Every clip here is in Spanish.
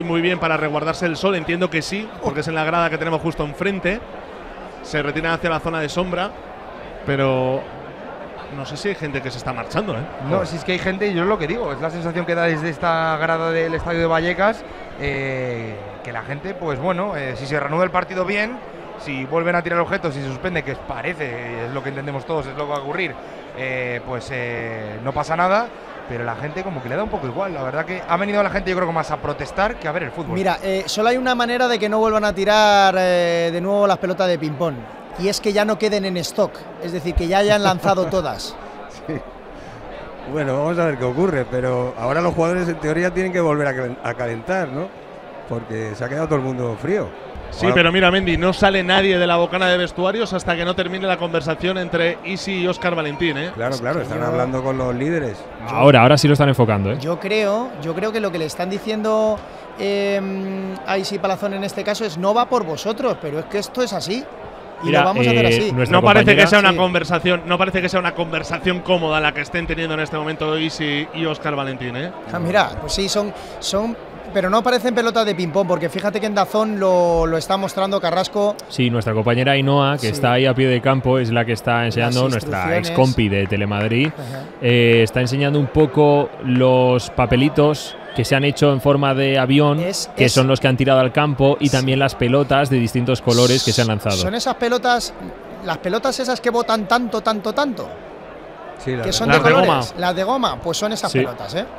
muy bien para resguardarse el sol, entiendo que sí, porque es en la grada que tenemos justo enfrente. Se retiran hacia la zona de sombra, pero no sé si hay gente que se está marchando, ¿eh? No, si es que hay gente, y yo es lo que digo, es la sensación que da desde esta grada del estadio de Vallecas, que la gente, pues bueno, si se reanuda el partido bien, si vuelven a tirar objetos y se suspende, que parece, es lo que entendemos todos, es lo que va a ocurrir, no pasa nada. Pero la gente como que le da un poco igual. La verdad que ha venido la gente, yo creo que más a protestar que a ver el fútbol. Mira, solo hay una manera de que no vuelvan a tirar de nuevo las pelotas de ping-pong, y es que ya no queden en stock, es decir, que ya hayan lanzado todas. Sí. Bueno, vamos a ver qué ocurre, pero ahora los jugadores en teoría tienen que volver a calentar, ¿no? Porque se ha quedado todo el mundo frío. Sí, pero mira, Mendy, no sale nadie de la bocana de vestuarios hasta que no termine la conversación entre Isi y Óscar Valentín, ¿eh? Claro, están hablando con los líderes. Ahora sí lo están enfocando, ¿eh? Yo creo que lo que le están diciendo a Isi Palazón en este caso es: no va por vosotros, pero es que esto es así. Y mira, lo vamos a hacer así. No parece que sea una conversación, no parece que sea una conversación cómoda la que estén teniendo en este momento Isi y Óscar Valentín, ¿eh? Mira, pues sí, son pero no parecen pelotas de ping-pong, porque fíjate que en Dazón lo está mostrando Carrasco. Sí, nuestra compañera Ainhoa, que está ahí a pie de campo, es la que está enseñando, nuestra ex compi de Telemadrid. Está enseñando un poco los papelitos que se han hecho en forma de avión, que son los que han tirado al campo, y también las pelotas de distintos colores que se han lanzado. Son esas pelotas, las pelotas esas que botan tanto. Sí, que son de colores. Las de goma, pues son esas pelotas, ¿eh?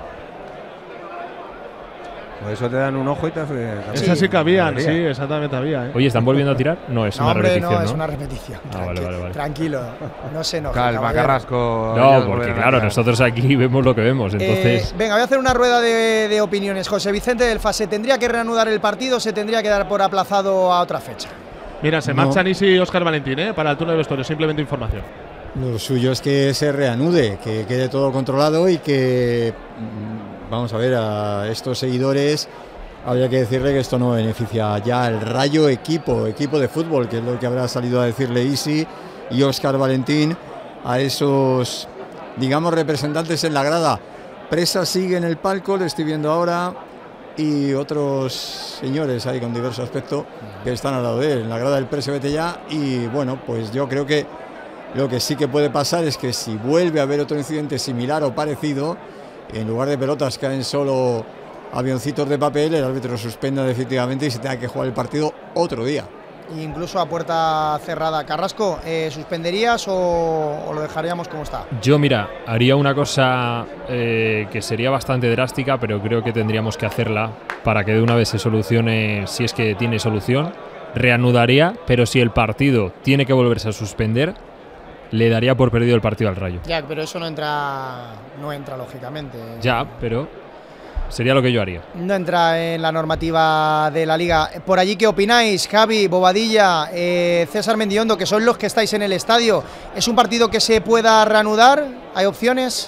Por eso te dan un ojo y te hace… Esas sí que habían, sí, exactamente había, ¿eh? Oye, ¿están volviendo a tirar? No, es una repetición, ¿no? Es una repetición. Vale. Tranquilo, no se enoje. Calma, Carrasco. No, porque claro, nosotros aquí vemos lo que vemos, entonces… Venga, voy a hacer una rueda de opiniones. José Vicente del FA, ¿se tendría que reanudar el partido o se tendría que dar por aplazado a otra fecha? Mira, se marchan Isi y Óscar Valentín, ¿eh? Para el turno de vestuario, simplemente información. Lo suyo es que se reanude, que quede todo controlado y que… Vamos a ver, a estos seguidores… Habría que decirle que esto no beneficia ya al Rayo equipo de fútbol, que es lo que habrá salido a decirle Isi y Óscar Valentín a esos, digamos, representantes en la grada. Presa sigue en el palco, lo estoy viendo ahora, y otros señores ahí con diverso aspecto que están al lado de él, en la grada del Presa, vete ya. Y bueno, pues yo creo que lo que sí que puede pasar es que si vuelve a haber otro incidente similar o parecido, en lugar de pelotas caen solo avioncitos de papel, el árbitro suspenda definitivamente y se tenga que jugar el partido otro día. Incluso a puerta cerrada. Carrasco, ¿suspenderías o lo dejaríamos como está? Yo, mira, haría una cosa que sería bastante drástica, pero creo que tendríamos que hacerla para que de una vez se solucione, si es que tiene solución. Reanudaría, pero si el partido tiene que volverse a suspender, le daría por perdido el partido al Rayo. Ya, pero eso no entra lógicamente. Ya, pero sería lo que yo haría. No entra en la normativa de la Liga. Por allí, ¿qué opináis? Javi, Bobadilla, César Mendiondo, que son los que estáis en el estadio. ¿Es un partido que se pueda reanudar? ¿Hay opciones?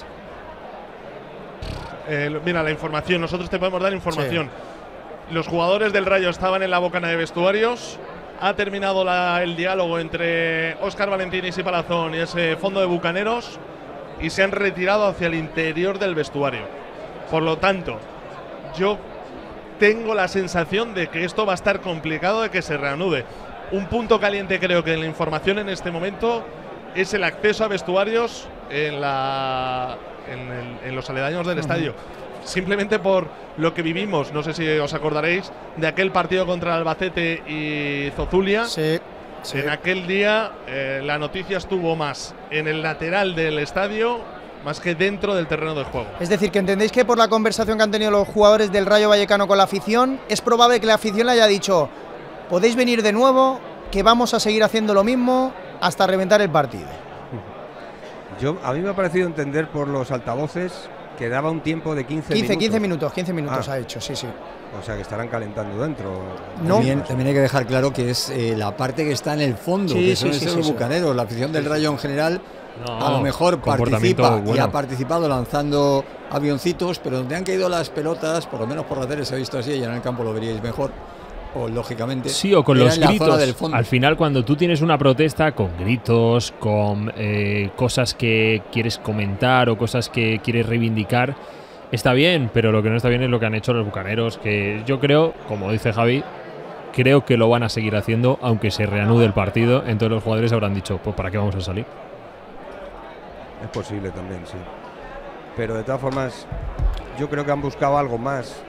Mira, la información. Nosotros te podemos dar información. Sí. Los jugadores del Rayo estaban en la bocana de vestuarios. Ha terminado el diálogo entre Óscar Valentín y Isi Palazón y ese fondo de bucaneros, y se han retirado hacia el interior del vestuario. Por lo tanto, yo tengo la sensación de que esto va a estar complicado de que se reanude. Un punto caliente, creo que en la información en este momento, es el acceso a vestuarios en los aledaños del estadio. Simplemente por lo que vivimos, no sé si os acordaréis, de aquel partido contra el Albacete y Zozulia. Sí. En aquel día la noticia estuvo más en el lateral del estadio más que dentro del terreno de juego. Es decir, que entendéis que por la conversación que han tenido los jugadores del Rayo Vallecano con la afición, es probable que la afición le haya dicho: podéis venir de nuevo, que vamos a seguir haciendo lo mismo hasta reventar el partido. A mí me ha parecido entender por los altavoces que daba un tiempo de 15 minutos. 15 minutos ha hecho, sí. O sea, que estarán calentando dentro. No. También hay que dejar claro que es la parte que está en el fondo, que son esos bucaneros. La afición del Rayo en general a lo mejor participa y ha participado lanzando avioncitos, pero donde han caído las pelotas, por lo menos por la tele se ha visto así, y en el campo lo veríais mejor. O lógicamente. Sí, o con los gritos. Al final, cuando tú tienes una protesta con gritos, con cosas que quieres comentar o cosas que quieres reivindicar, está bien, pero lo que no está bien es lo que han hecho los bucaneros, que yo creo, como dice Javi, creo que lo van a seguir haciendo, aunque se reanude el partido. Entonces los jugadores habrán dicho, pues ¿para qué vamos a salir? Es posible también, sí. Pero de todas formas, yo creo que han buscado algo más